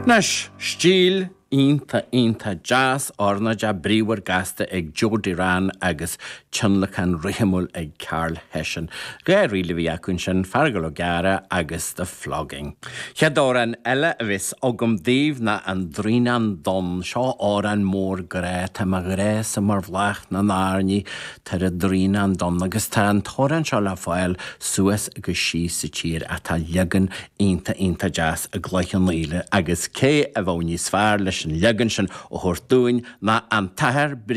Nes, stíl ínta jazz orna ja bríwar gasta ag Jody Ran agus Chunlachan Rihimul ag Carl Hession. Gair rile vi acun sin fargal o gara agus the flogging. Cheadoran ella vis ogum dív na an drínan don seo oran mór gre ta ma gre sa mar vlach na nárni tar a drínan don agus ta an toran seo la fáil suas agus sí sa tír a ta legan ínta jazz a gleichan líle agus cé a bhóní sfár leis an legan sin ó thuirtúin na an tahar